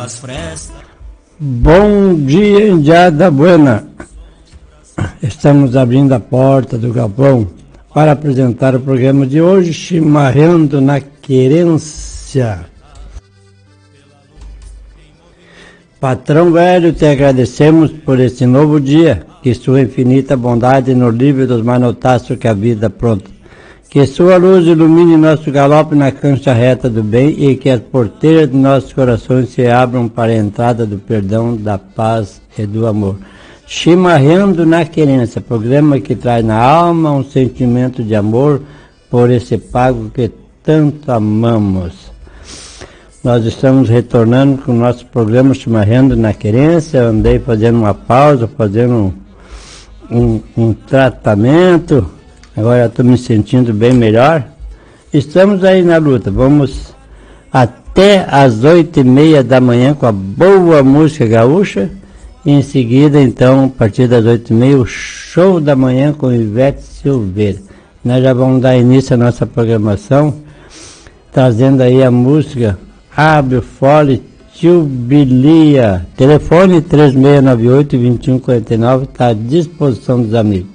pelas frestas. Bom dia, Indiada Buena. Estamos abrindo a porta do galpão para apresentar o programa de hoje, Chimarrando na Querência. Patrão velho, te agradecemos por este novo dia, que sua infinita bondade nos livre dos manotaços que a vida pronta. Que sua luz ilumine nosso galope na cancha reta do bem e que as porteiras de nossos corações se abram para a entrada do perdão, da paz e do amor. Chimarrando na Querência, programa que traz na alma um sentimento de amor por esse pago que tanto amamos. Nós estamos retornando com o nosso programa Chimarrando na Querência. Andei fazendo uma pausa, fazendo um tratamento. Agora estou me sentindo bem melhor. Estamos aí na luta. Vamos até às 8h30 da manhã com a boa música gaúcha. E em seguida, então, a partir das 8h30, o show da manhã com Ivete Silveira. Nós já vamos dar início à nossa programação, trazendo aí a música Abre o Fole, Tio Bilia. Telefone 3698-2149, está à disposição dos amigos.